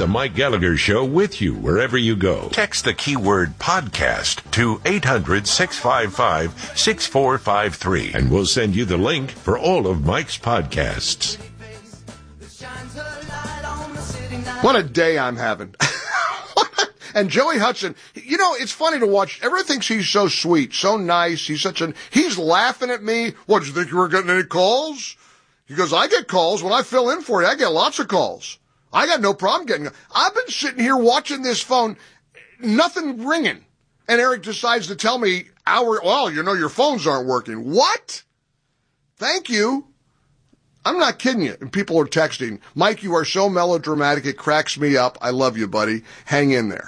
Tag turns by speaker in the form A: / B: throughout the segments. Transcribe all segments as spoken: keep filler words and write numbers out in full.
A: the Mike Gallagher Show with you wherever you go. Text the keyword podcast to eight hundred, six five five, six four five three, and we'll send you the link for all of Mike's podcasts.
B: What a day I'm having. And Joey Hudson, you know, it's funny to watch. Everyone thinks he's so sweet, so nice. He's such an, he's laughing at me. What, did you think you were getting any calls? He goes, I get calls. When I fill in for you, I get lots of calls. I got no problem getting, I've been sitting here watching this phone, nothing ringing. And Eric decides to tell me, hour, well, you know, your phones aren't working. What? Thank you. I'm not kidding you. And people are texting, Mike, you are so melodramatic, it cracks me up. I love you, buddy. Hang in there.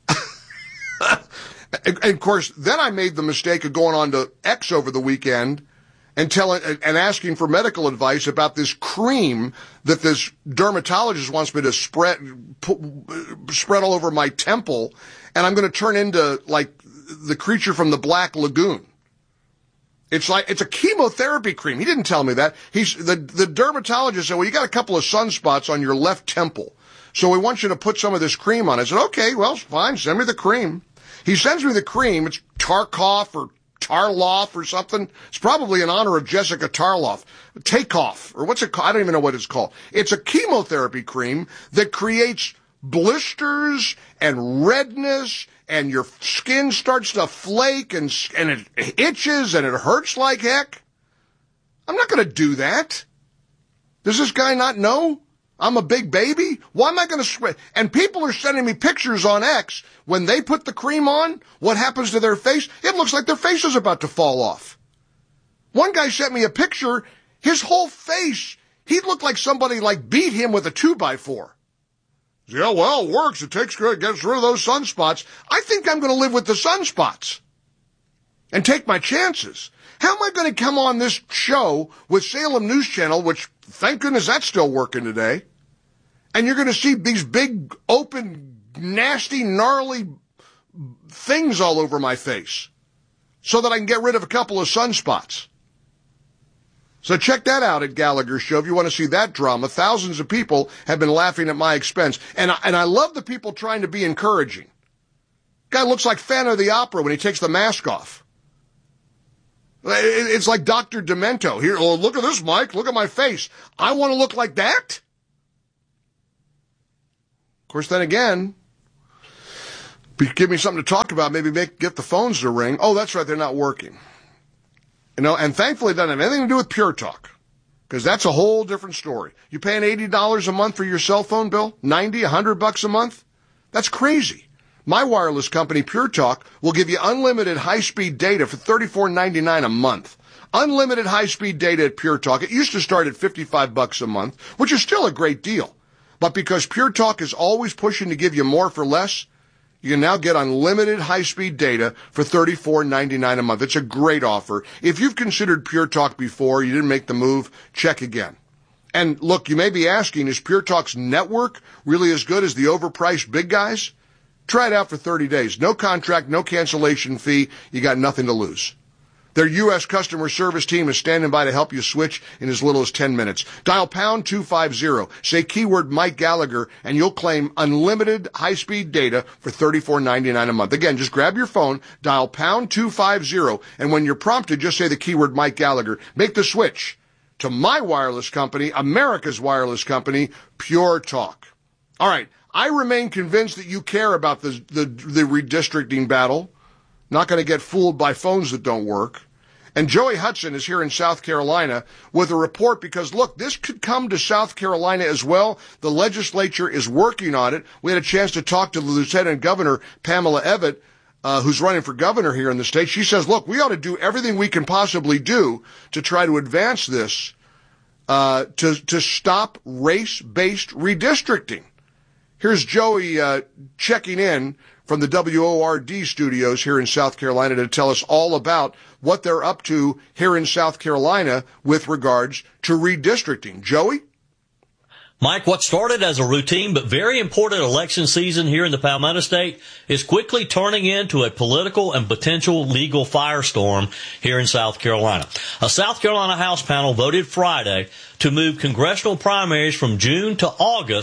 B: and, and of course, then I made the mistake of going on to X over the weekend and telling and asking for medical advice about this cream that this dermatologist wants me to spread put, spread all over my temple, and I'm going to turn into like the creature from the Black Lagoon. It's like, it's a chemotherapy cream. He didn't tell me that. He's, the, the dermatologist said, well, you got a couple of sunspots on your left temple, so we want you to put some of this cream on. I said, okay, well, fine, send me the cream. He sends me the cream. It's Tarkoff or Tarloff or something. It's probably in honor of Jessica Tarloff. Takeoff, or what's it called? I don't even know what it's called. It's a chemotherapy cream that creates blisters and redness, and your skin starts to flake, and and it itches, and it hurts like heck. I'm not going to do that. Does this guy not know I'm a big baby? Why am I going to sweat? And people are sending me pictures on X. When they put the cream on, what happens to their face? It looks like their face is about to fall off. One guy sent me a picture. His whole face, he looked like somebody like beat him with a two by four. Yeah, well, it works. It takes good, gets rid of those sunspots. I think I'm going to live with the sunspots and take my chances. How am I going to come on this show with Salem News Channel, which, thank goodness, that's still working today, and you're going to see these big, open, nasty, gnarly things all over my face so that I can get rid of a couple of sunspots? So check that out at Gallagher Show if you want to see that drama. Thousands of people have been laughing at my expense. And I, and I love the people trying to be encouraging. Guy looks like Phantom of the Opera when he takes the mask off. It's like Doctor Demento. Here, oh, look at this, Mike. Look at my face. I want to look like that? Of course, then again, give me something to talk about. Maybe make, get the phones to ring. Oh, that's right. They're not working. You know, and thankfully it doesn't have anything to do with Pure Talk, because that's a whole different story. You paying eighty dollars a month for your cell phone bill? ninety, a hundred bucks a month? That's crazy. My wireless company, Pure Talk, will give you unlimited high-speed data for thirty-four ninety-nine a month. Unlimited high-speed data at Pure Talk. It used to start at fifty-five bucks a month, which is still a great deal. But because Pure Talk is always pushing to give you more for less, you can now get unlimited high-speed data for thirty-four ninety-nine a month. It's a great offer. If you've considered Pure Talk before, you didn't make the move, check again. And look, you may be asking, is Pure Talk's network really as good as the overpriced big guys? Try it out for thirty days. No contract, no cancellation fee. You got nothing to lose. Their U S customer service team is standing by to help you switch in as little as ten minutes. Dial pound two fifty, say keyword Mike Gallagher, and you'll claim unlimited high-speed data for thirty-four ninety-nine a month. Again, just grab your phone, dial pound two fifty, and when you're prompted, just say the keyword Mike Gallagher. Make the switch to my wireless company, America's wireless company, Pure Talk. All right, I remain convinced that you care about the, the, the redistricting battle. Not going to get fooled by phones that don't work. And Joey Hudson is here in South Carolina with a report because, look, this could come to South Carolina as well. The legislature is working on it. We had a chance to talk to the Lieutenant Governor, Pamela Evett, uh, who's running for governor here in the state. She says, look, we ought to do everything we can possibly do to try to advance this, uh, to, to stop race-based redistricting. Here's Joey uh, checking in from the W O R D studios here in South Carolina to tell us all about what they're up to here in South Carolina with regards to redistricting. Joey?
C: Mike, what started as a routine but very important election season here in the Palmetto State is quickly turning into a political and potential legal firestorm here in South Carolina. A South Carolina House panel voted Friday to move congressional primaries from June to August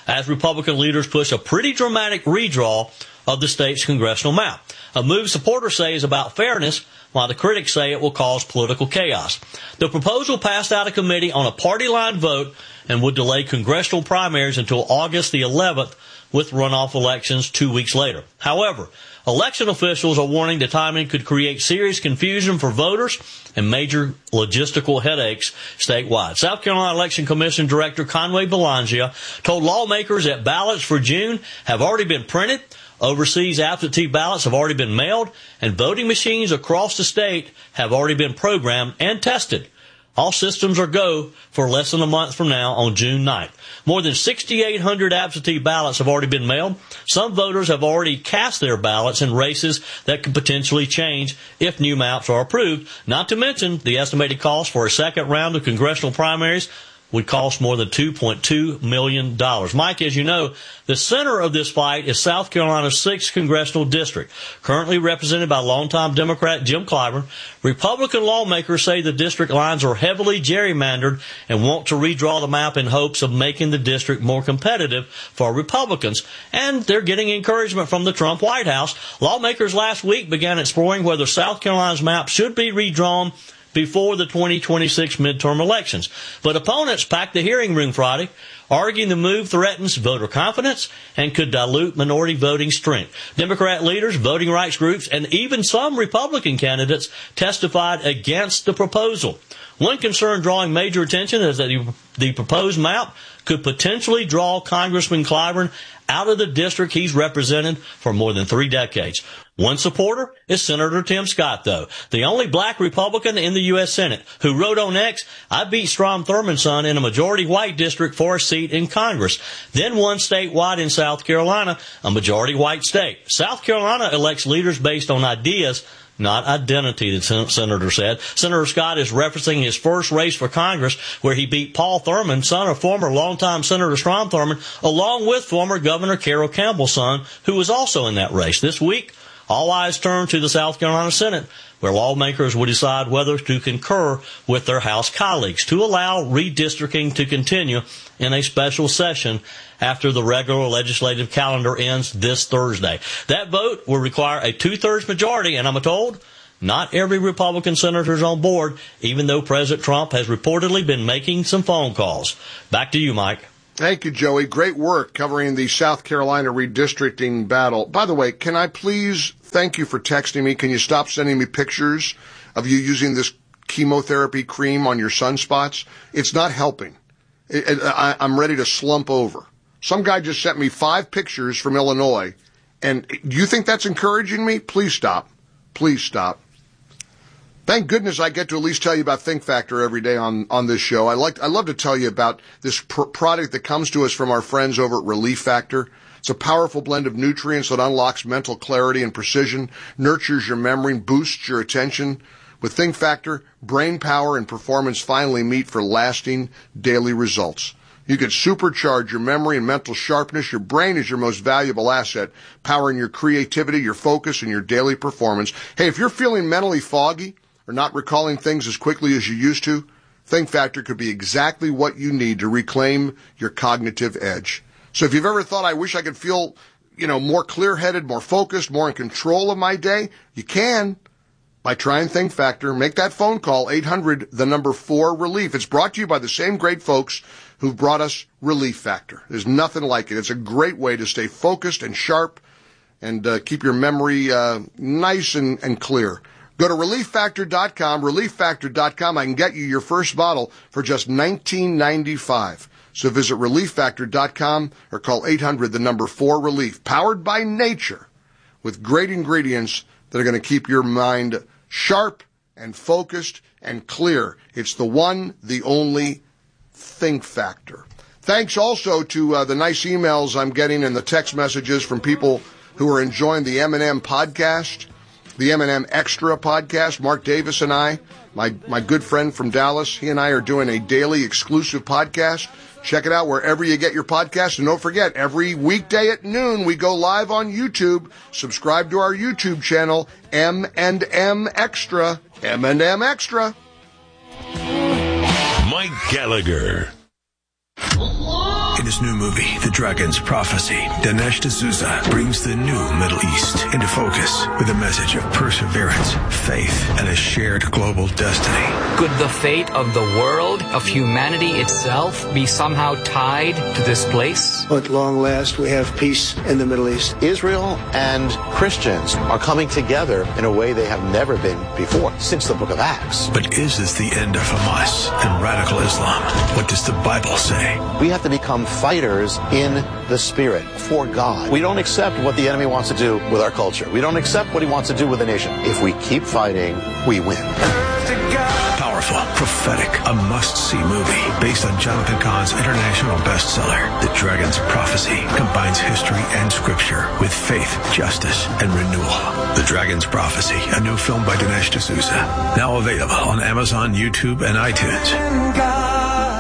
C: as Republican leaders push a pretty dramatic redraw of the state's congressional map. A move supporters say is about fairness, while the critics say it will cause political chaos. The proposal passed out of committee on a party-line vote and would delay congressional primaries until August the eleventh, with runoff elections two weeks later. However, election officials are warning the timing could create serious confusion for voters and major logistical headaches statewide. South Carolina Election Commission Director Conway Belangia told lawmakers that ballots for June have already been printed, overseas absentee ballots have already been mailed, and voting machines across the state have already been programmed and tested. All systems are go for less than a month from now on June ninth. More than six thousand eight hundred absentee ballots have already been mailed. Some voters have already cast their ballots in races that could potentially change if new maps are approved. Not to mention the estimated cost for a second round of congressional primaries would cost more than two point two million dollars. Mike, as you know, the center of this fight is South Carolina's sixth Congressional District, currently represented by longtime Democrat Jim Clyburn. Republican lawmakers say the district lines are heavily gerrymandered and want to redraw the map in hopes of making the district more competitive for Republicans. And they're getting encouragement from the Trump White House. Lawmakers last week began exploring whether South Carolina's map should be redrawn before the twenty twenty-six midterm elections. But opponents packed the hearing room Friday, arguing the move threatens voter confidence and could dilute minority voting strength. Democrat leaders, voting rights groups, and even some Republican candidates testified against the proposal. One concern drawing major attention is that the proposed map could potentially draw Congressman Clyburn out of the district he's represented for more than three decades. One supporter is Senator Tim Scott, though, the only black Republican in the U S Senate, who wrote on X, "I beat Strom Thurmond's son in a majority white district for a seat in Congress," then won statewide in South Carolina, a majority white state. South Carolina elects leaders based on ideas, not identity, the senator said. Senator Scott is referencing his first race for Congress, where he beat Paul Thurmond, son of former longtime Senator Strom Thurmond, along with former Governor Carroll Campbell's son, who was also in that race. This week, all eyes turn to the South Carolina Senate, where lawmakers will decide whether to concur with their House colleagues to allow redistricting to continue in a special session after the regular legislative calendar ends this Thursday. That vote will require a two-thirds majority, and I'm told not every Republican senator is on board, even though President Trump has reportedly been making some phone calls. Back to you, Mike.
B: Thank you, Joey. Great work covering the South Carolina redistricting battle. By the way, can I please thank you for texting me? Can you stop sending me pictures of you using this chemotherapy cream on your sunspots? It's not helping. It, it, I, I'm ready to slump over. Some guy just sent me five pictures from Illinois, and do you think that's encouraging me? Please stop. Please stop. Thank goodness I get to at least tell you about Think Factor every day on, on this show. I like, I love to tell you about this pr- product that comes to us from our friends over at Relief Factor. It's a powerful blend of nutrients that unlocks mental clarity and precision, nurtures your memory, boosts your attention. With Think Factor, brain power and performance finally meet for lasting daily results. You can supercharge your memory and mental sharpness. Your brain is your most valuable asset, powering your creativity, your focus, and your daily performance. Hey, if you're feeling mentally foggy or not recalling things as quickly as you used to, Think Factor could be exactly what you need to reclaim your cognitive edge. So if you've ever thought, I wish I could feel, you know, more clear-headed, more focused, more in control of my day, you can by trying Think Factor. Make that phone call, eight hundred, the number four, relief. It's brought to you by the same great folks who've brought us Relief Factor. There's nothing like it. It's a great way to stay focused and sharp and uh, keep your memory uh, nice and, and clear. Go to relief factor dot com, relief factor dot com. I can get you your first bottle for just nineteen ninety-five. So visit relief factor dot com or call eight hundred, the number four, relief. Powered by nature with great ingredients that are going to keep your mind sharp and focused and clear. It's the one, the only Think Factor. Thanks also to uh, the nice emails I'm getting and the text messages from people who are enjoying the M and M podcast, the M and M Extra podcast. Mark Davis and I, my, my good friend from Dallas, he and I are doing a daily exclusive podcast. Check it out wherever you get your podcast. And don't forget, every weekday at noon, we go live on YouTube. Subscribe to our YouTube channel, M and M Extra. M and M Extra.
A: Mike Gallagher.
D: In his new movie, The Dragon's Prophecy, Dinesh D'Souza brings the new Middle East into focus with a message of perseverance, faith, and a shared global destiny.
E: Could the fate of the world, of humanity itself, be somehow tied to this place?
F: At long last, we have peace in the Middle East.
G: Israel and Christians are coming together in a way they have never been before since the book of Acts.
D: But is this the end of Hamas and radical Islam? What does the Bible say?
G: We have to become fighters in the spirit for God. We don't accept what the enemy wants to do with our culture. We don't accept what he wants to do with the nation. If we keep fighting, we win.
D: Powerful, prophetic, a must-see movie based on Jonathan Cahn's international bestseller. The Dragon's Prophecy combines history and scripture with faith, justice, and renewal. The Dragon's Prophecy, a new film by Dinesh D'Souza. Now available on Amazon, YouTube, and iTunes.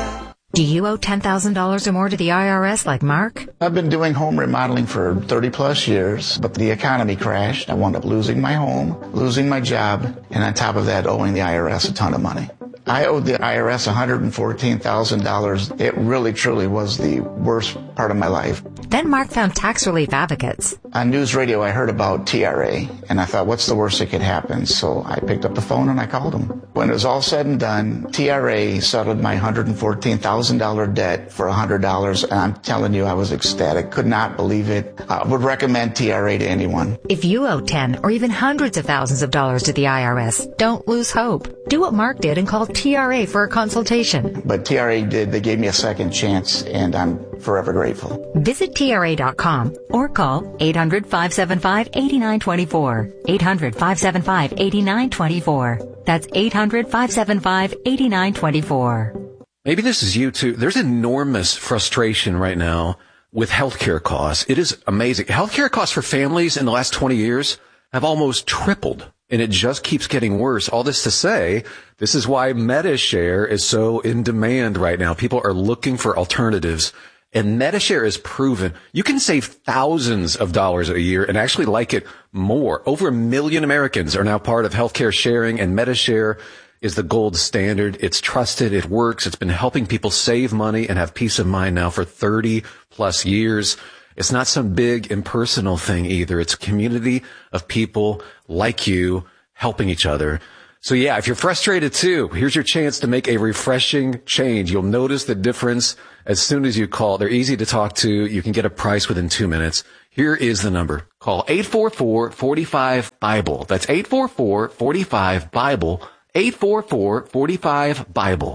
H: Do you owe ten thousand dollars or more to the I R S like Mark?
I: I've been doing home remodeling for thirty plus years, but the economy crashed. I wound up losing my home, losing my job, and on top of that, owing the I R S a ton of money. I owed the I R S one hundred fourteen thousand dollars. It really, truly was the worst part of my life.
H: Then Mark found Tax Relief Advocates.
I: On news radio, I heard about T R A, and I thought, what's the worst that could happen? So I picked up the phone and I called them. When it was all said and done, T R A settled my one hundred fourteen thousand dollars debt for one hundred dollars, and I'm telling you, I was ecstatic. Could not believe it. I would recommend T R A to anyone.
H: If you owe ten or even hundreds of thousands of dollars to the I R S, don't lose hope. Do what Mark did and call T R A for a consultation.
I: But T R A did. They gave me a second chance, and I'm forever grateful.
H: Visit T R A dot com or call eight hundred, five seven five, eight nine two four. eight hundred, five seven five, eight nine two four. That's eight hundred, five seven five, eight nine two four.
J: Maybe this is you too. There's enormous frustration right now with healthcare costs. It is amazing. Healthcare costs for families in the last twenty years have almost tripled, and it just keeps getting worse. All this to say, this is why MediShare is so in demand right now. People are looking for alternatives, and MediShare is proven you can save thousands of dollars a year and actually like it more. Over a million Americans are now part of healthcare sharing, and MediShare is the gold standard. It's trusted. It works. It's been helping people save money and have peace of mind now for thirty plus years. It's not some big impersonal thing either. It's a community of people like you helping each other. So yeah, if you're frustrated too, here's your chance to make a refreshing change. You'll notice the difference as soon as you call. They're easy to talk to. You can get a price within two minutes. Here is the number. Call eight four four, four five, BIBLE. That's eight four four, four five, BIBLE. eight four four, four five, BIBLE.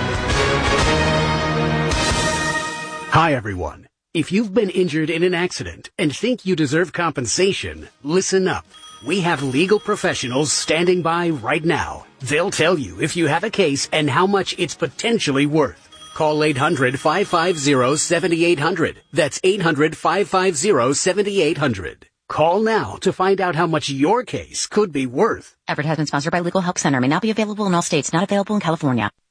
K: Hi, everyone. If you've been injured in an accident and think you deserve compensation, listen up. We have legal professionals standing by right now. They'll tell you if you have a case and how much it's potentially worth. Call eight hundred, five five zero, seven eight zero zero. That's eight hundred, five five zero, seven eight zero zero. Call now to find out how much your case could be worth.
L: Advertisement sponsored by Legal Help Center. May not be available in all states. Not available in California.